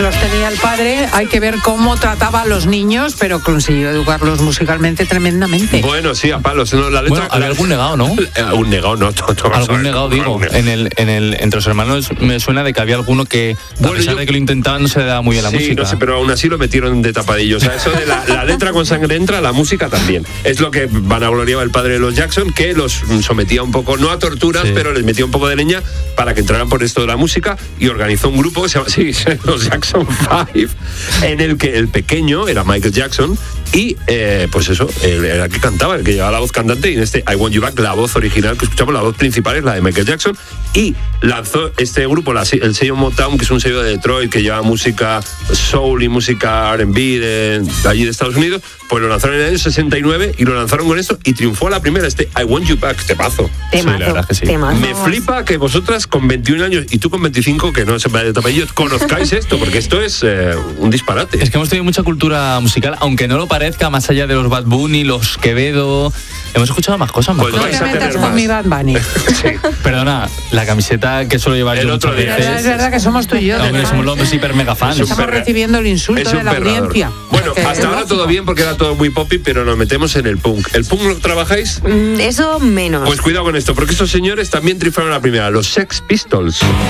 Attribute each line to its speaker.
Speaker 1: los tenía el padre. Hay que ver cómo trataba a los niños, pero consiguió educarlos musicalmente tremendamente.
Speaker 2: Bueno, sí, a palos. No, la letra,
Speaker 3: Bueno, había algún negado, ¿no?
Speaker 2: Un negado, no.
Speaker 3: Algún negado, digo. Entre los hermanos me suena de que había alguno que, a pesar de que lo intentaban, no se le daba muy bien la música.
Speaker 2: No sé, pero aún así lo metieron de tapadillo. O sea, eso de la letra con sangre entra, la música también. Es lo que vanagloriaba el padre de los Jackson, que los sometía un poco, no a torturas, pero les metía un poco de leña para que entraran por esto de la música, y organizó un grupo que se llama los Jackson 5, en el que el pequeño era Michael Jackson y pues eso, era el que cantaba, el que llevaba la voz cantante, y en este I Want You Back, la voz original que escuchamos, la voz principal es la de Michael Jackson, y lanzó este grupo, el sello Motown, que es un sello de Detroit que lleva música soul y música R&B de allí de Estados Unidos, pues lo lanzaron en el 69 y lo lanzaron con esto y triunfó a la primera, I Want You Back, temazo.
Speaker 3: Sí, la verdad es que sí.
Speaker 2: Me flipa que vosotras con 21 años y tú con 25, que no se vaya de tapello, conozcáis esto, porque esto es un disparate.
Speaker 3: Es que hemos tenido mucha cultura musical, aunque no lo parezca, más allá de los Bad Bunny, los Quevedo. Hemos escuchado más cosas.
Speaker 2: Pues
Speaker 1: no te metas con mi Bad Bunny.
Speaker 2: Sí.
Speaker 3: Perdona, la camiseta que suelo llevar
Speaker 2: el
Speaker 3: yo
Speaker 2: otro día.
Speaker 1: Es verdad que somos tú y yo.
Speaker 3: Hombre, somos los hiper mega fans.
Speaker 1: Estamos recibiendo el insulto de la audiencia.
Speaker 2: Bueno, hasta ahora todo bien porque era todo muy poppy, pero nos metemos en el punk. ¿El punk lo trabajáis?
Speaker 4: Eso menos.
Speaker 2: Pues cuidado con esto, porque estos señores también triunfaron a la primera, los Sex Pistols.